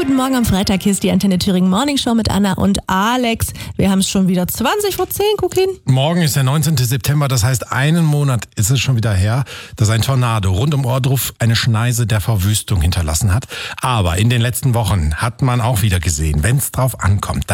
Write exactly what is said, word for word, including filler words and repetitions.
Guten Morgen am Freitag, hier ist die Antenne Thüringen Morning Show mit Anna und Alex. Wir haben es schon wieder zwanzig vor zehn, guck hin. Morgen ist der neunzehnten September, das heißt einen Monat ist es schon wieder her, dass ein Tornado rund um Ohrdruf eine Schneise der Verwüstung hinterlassen hat. Aber in den letzten Wochen hat man auch wieder gesehen, wenn es drauf ankommt,